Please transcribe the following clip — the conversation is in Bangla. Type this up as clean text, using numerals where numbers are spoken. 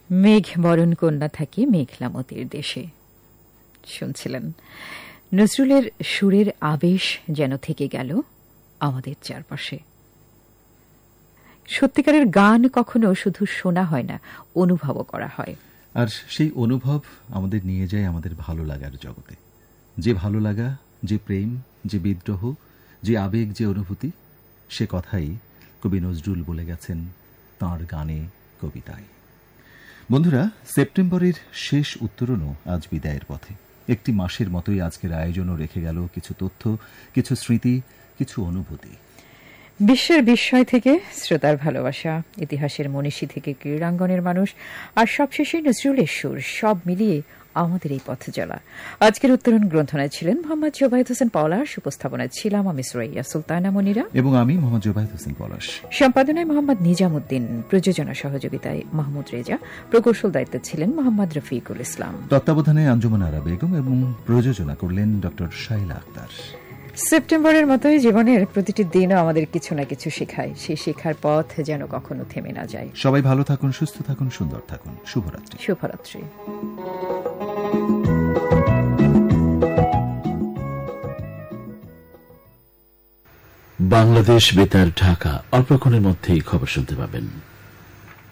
মেঘ বরণ কন্যা থাকি মেঘলামতির দেশে শুনছিলেন। নজরুলের সুরের আবেশ যেন থেকে গেল আমাদের চারপাশে। সত্যিকারের গান কখনো শুধু শোনা হয় না, অনুভবও করা হয়। আর সেই অনুভব আমাদের নিয়ে যায় আমাদের ভালো লাগার জগতে। যে ভালো লাগা, যে প্রেম, যে বিদ্রোহ, যে আবেগ, যে অনুভূতি, সে কথাই কবি নজরুল বলে গেছেন তাঁর গানে, কবিতায়। বন্ধুরা, সেপ্টেম্বরের শেষ উত্তরণও আজ বিদায়ের পথে। একটি মাসের মতোই আজকের আয়োজনও রেখে গেল কিছু তথ্য, কিছু স্মৃতি, কিছু অনুভূতি। বিশ্বের বিস্ময় থেকে শ্রোতার ভালোবাসা, ইতিহাসের মনীষী থেকে ক্রীড়াঙ্গনের মানুষ, আর সবশেষে নজরুলের সুর, সব মিলিয়ে আমাদের এই পথ চলা। আজকের উত্তরণ গ্রন্থনায় ছিলেন মোহাম্মদ জোবায়েদ হোসেন পলাশ, উপস্থাপনায় ছিলাম আমি সুরাইয়া সুলতানা মনিরা এবং আমি মোহাম্মদ জোবায়েদ হোসেন পলাশ। সম্পাদনায় মোহাম্মদ নিজামুদ্দিন, প্রযোজনা সহযোগিতায় মাহমুদ রেজা, প্রকৌশল দায়িত্বে ছিলেন মোহাম্মদ রফিকুল ইসলাম, তত্ত্বাবধানে আঞ্জুমান আরা বেগম এবং প্রযোজনা করলেন ডক্টর শাইলা আক্তার। সেপ্টেম্বরের মতোই জীবনের প্রতিটি দিনও আমাদের কিছু না কিছু শেখায়। সেই শেখার পথ যেন কখনো থেমে না যায়। সবাই ভালো থাকুন, সুস্থ থাকুন, সুন্দর থাকুন। শুভরাত্রি। শুভরাত্রি। বাংলাদেশ বেতার ঢাকা অল্পক্ষণের মধ্যেই খবর শুনতে পাবেন।